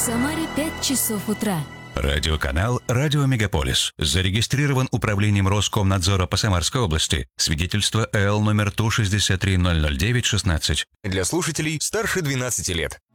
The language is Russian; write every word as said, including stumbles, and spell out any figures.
Самаре пять часов утра. Радиоканал «Радио Мегаполис». Зарегистрирован управлением Роскомнадзора по Самарской области. Свидетельство Л номер Ту шестьдесят три ноль ноль девять шестнадцать. Для слушателей старше двенадцати лет.